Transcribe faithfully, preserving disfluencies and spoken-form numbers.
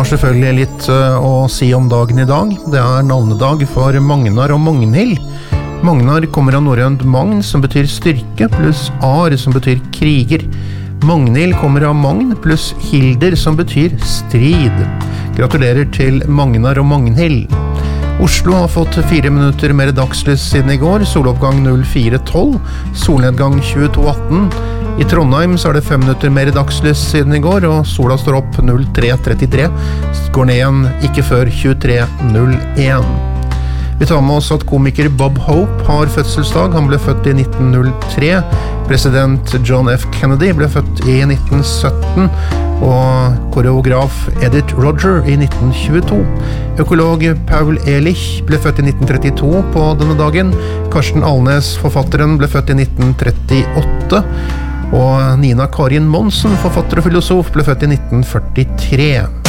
har selvfølgelig litt å si om dagen i dag. Det er navnedag for Magnar og Magnhild. Magnar kommer av norrønt magn, som betyr styrke, pluss ar, som betyr kriger. Magnhild kommer av magn, pluss hilder, som betyr strid. Gratulerer til Magnar og Magnhild. Oslo har fått fire minutter mer dagslys siden i går, soloppgang fire tolv, solnedgang tjueto atten. I Trondheim så er det fem minutter mer dagslys siden i går, og sola står opp tre trettitre, går ned igjen ikke før tjuetre null en. Vi tar med oss at komiker Bob Hope har fødselsdag. Han ble født i nitten null tre. President John F. Kennedy ble født i nitten sytten, og koreograf Edith Roger i nitten tjueto. Økolog Paul Ehrlich ble født i nitten trettito på denne dagen. Karsten Alnes, forfatteren, ble født i nitten trettiåtte. Og Nina Karin Monsen, forfatter og filosof, ble født i nitten førtitre.